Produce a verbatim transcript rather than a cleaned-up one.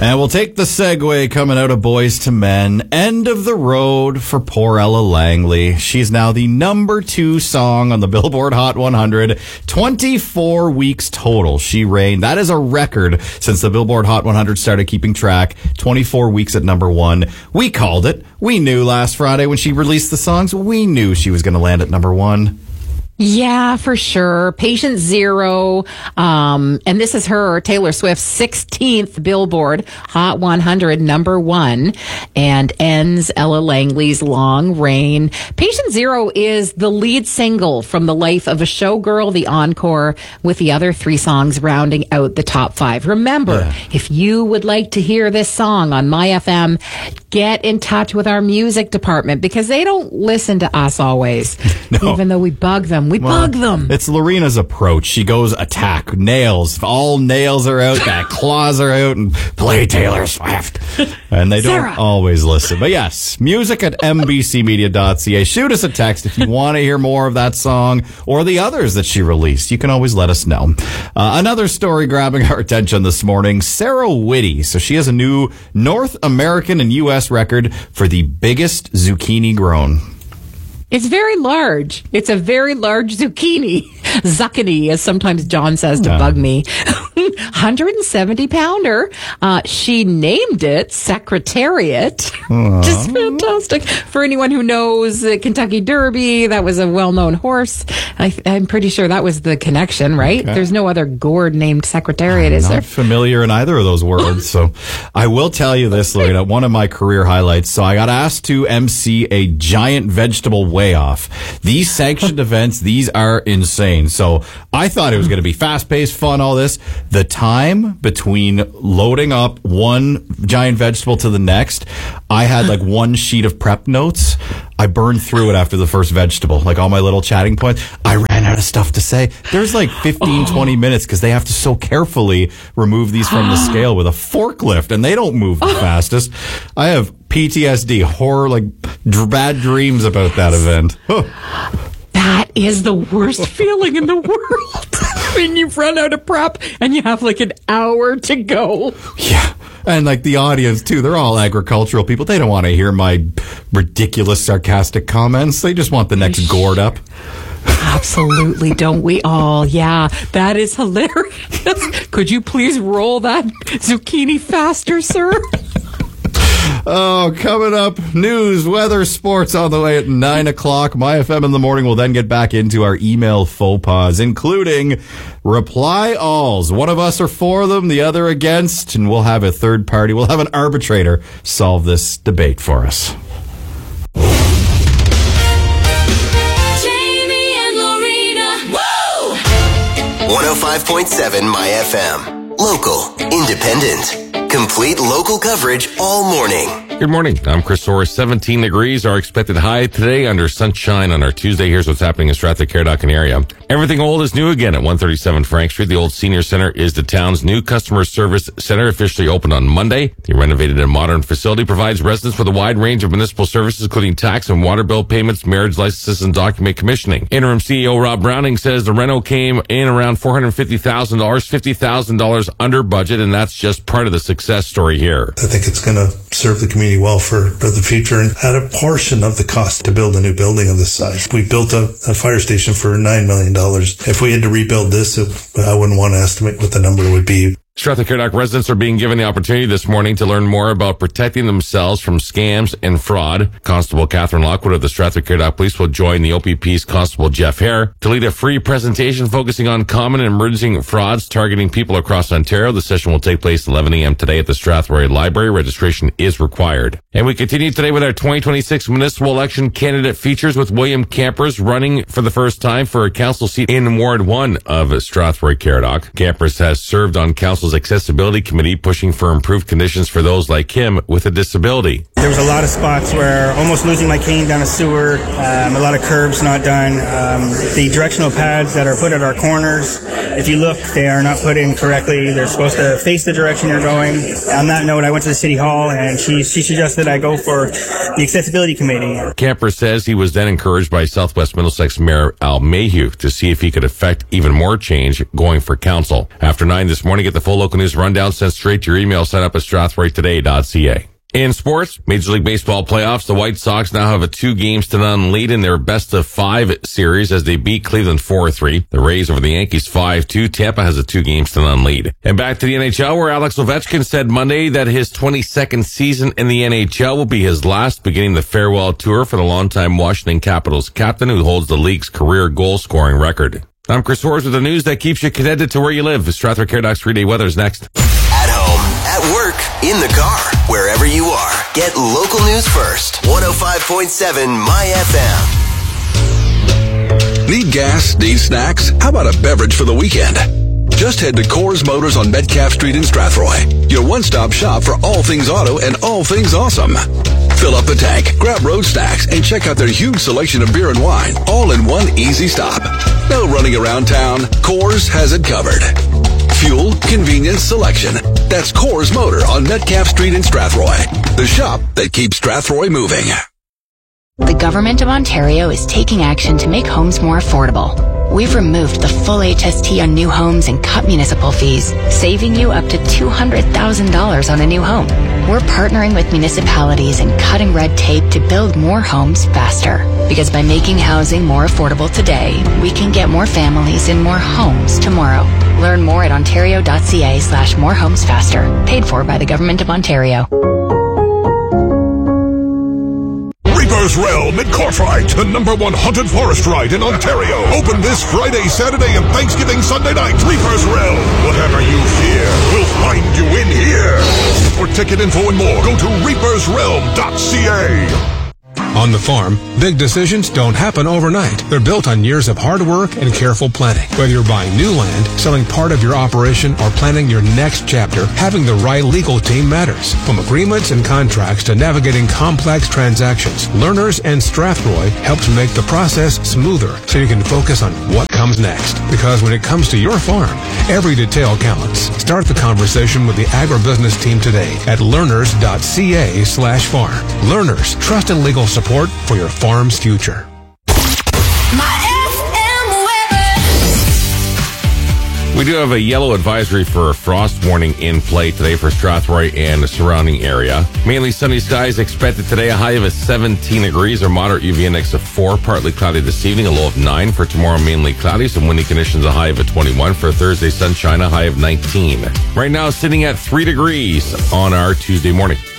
And we'll take the segue coming out of Boys to Men. End of the road for poor Ella Langley. She's now the number two song on the Billboard Hot one hundred. twenty-four weeks total she reigned. That is a record since the Billboard Hot one hundred started keeping track. twenty-four weeks at number one. We called it. We knew last Friday when she released the songs. We knew she was going to land at number one. Yeah, for sure. Patient Zero. Um, and this is her, Taylor Swift's sixteenth Billboard Hot one hundred number one, and ends Ella Langley's long reign. Patient Zero is the lead single from the life of a showgirl, the encore, with the other three songs rounding out the top five. Remember, yeah. if you would like to hear this song on My F M, get in touch with our music department because they don't listen to us always, no. even though we bug them. We well, bug them. It's Lorena's approach. She goes attack, nails. All nails are out, back claws are out, and play Taylor Swift. And they don't Sarah. always listen. But yes, music at m b c media dot c a. Shoot us a text if you want to hear more of that song or the others that she released. You can always let us know. Uh, another story grabbing our attention this morning, Sarah Whitty. So she has a new North American and U S record for the biggest zucchini grown. It's very large. It's a very large zucchini. Zucchini, as sometimes John says to yeah. bug me. one hundred seventy pounder. Uh, she named it Secretariat. Which is fantastic. For anyone who knows uh, Kentucky Derby, that was a well-known horse. I, I'm pretty sure that was the connection, right? Okay. There's no other gourd named Secretariat, I'm is not there? Familiar in either of those words. So I will tell you this, Lorena, one of my career highlights. So I got asked to emcee a giant vegetable weigh-off. These sanctioned events, these are insane. So I thought it was going to be fast-paced, fun, all this. The time between loading up one giant vegetable to the next, I had like one sheet of prep notes. I burned through it after the first vegetable, like all my little chatting points. I ran out of stuff to say. There's like fifteen, twenty minutes because they have to so carefully remove these from the scale with a forklift, and they don't move the fastest. I have P T S D, horror, like dr- bad dreams about that event. That is the worst feeling in the world. When you've run out of prep and you have like an hour to go. Yeah. And like the audience too, they're all agricultural people. They don't want to hear my ridiculous, sarcastic comments. They just want the next gourd up. Absolutely, don't we all? Yeah, that is hilarious. Could you please roll that zucchini faster, sir? Oh, coming up, news, weather, sports on the way at nine o'clock. My F M in the morning. We'll then get back into our email faux pas, including reply alls. One of us are for them, the other against, and we'll have a third party. We'll have an arbitrator solve this debate for us. Jamie and Lorena. Woo! one oh five point seven My F M. Local, independent, complete local coverage all morning. Good morning. I'm Chris Orr. seventeen degrees. Our expected high today under sunshine on our Tuesday. Here's what's happening in Stratford, Caradoc area. Everything old is new again at one thirty-seven Frank Street. The old senior center is the town's new customer service center, officially opened on Monday. The renovated and modern facility provides residents with a wide range of municipal services, including tax and water bill payments, marriage licenses, and document commissioning. Interim C E O Rob Browning says the reno came in around four hundred fifty thousand dollars, fifty thousand dollars under budget, and that's just part of the success story here. I think it's going to serve the community well for, for the future, and at a portion of the cost to build a new building of this size. We built a, a fire station for nine million dollars. If we had to rebuild this, it, I wouldn't want to estimate what the number would be. Stratford Caradoc residents are being given the opportunity this morning to learn more about protecting themselves from scams and fraud. Constable Catherine Lockwood of the Stratford Caradoc Police will join the O P P's Constable Jeff Hare to lead a free presentation focusing on common and emerging frauds targeting people across Ontario. The session will take place at eleven a.m. today at the Strathroy Library. Registration is required. And we continue today with our twenty twenty-six municipal election candidate features with William Campers running for the first time for a council seat in Ward one of Strathroy Caradoc. Campers has served on council's accessibility committee, pushing for improved conditions for those like him with a disability. There was a lot of spots where almost losing my cane down a sewer, um, a lot of curbs not done. Um, the directional pads that are put at our corners, if you look, they are not put in correctly. They're supposed to face the direction you're going. On that note, I went to the city hall and she, she suggested I go for the accessibility committee. Camper says he was then encouraged by Southwest Middlesex Mayor Al Mayhew to see if he could effect even more change going for council. After nine this morning, get the full full local news rundown sent straight to your email. Sign up at strathroy today dot c a. In sports, Major League Baseball playoffs, the White Sox now have a two games to none lead in their best of five series as they beat Cleveland four three. The Rays over the Yankees five two. Tampa has a two games to none lead. And back to the N H L, where Alex Ovechkin said Monday that his twenty-second season in the N H L will be his last, beginning the farewell tour for the longtime Washington Capitals captain who holds the league's career goal scoring record. I'm Chris Horrs with the news that keeps you connected to where you live. Stratford Care Docs three-day weather is next. At home, at work, in the car, wherever you are. Get local news first. one oh five point seven My F M. Need gas? Need snacks? How about a beverage for the weekend? Just head to Coors Motors on Metcalf Street in Strathroy. Your one-stop shop for all things auto and all things awesome. Fill up the tank, grab road snacks, and check out their huge selection of beer and wine, all in one easy stop. No running around town. Coors has it covered. Fuel, convenience, selection. That's Coors Motor on Metcalf Street in Strathroy. The shop that keeps Strathroy moving. The Government of Ontario is taking action to make homes more affordable. We've removed the full H S T on new homes and cut municipal fees, saving you up to two hundred thousand dollars on a new home. We're partnering with municipalities and cutting red tape to build more homes faster. Because by making housing more affordable today, we can get more families in more homes tomorrow. Learn more at ontario.ca slash more homes faster. Paid for by the Government of Ontario. Reaper's Realm in Cartwright, the number one haunted forest ride in Ontario. Open this Friday, Saturday, and Thanksgiving Sunday night. Reaper's Realm. Whatever you fear will find you in here. For ticket info and more, go to reapers realm dot c a. On the farm, big decisions don't happen overnight. They're built on years of hard work and careful planning. Whether you're buying new land, selling part of your operation, or planning your next chapter, having the right legal team matters. From agreements and contracts to navigating complex transactions, Learners and Strathroy helps make the process smoother so you can focus on what comes next. Because when it comes to your farm, every detail counts. Start the conversation with the agribusiness team today at learners.ca slash farm. Learners, trust and legal support for your farm's future. We do have a yellow advisory for a frost warning in play today for Strathroy and the surrounding area. Mainly sunny skies expected today, a high of a seventeen degrees or moderate U V index of four. Partly cloudy this evening, a low of nine. For tomorrow, mainly cloudy, some windy conditions, a high of a twenty-one. For Thursday, sunshine, a high of nineteen. Right now, sitting at three degrees on our Tuesday morning.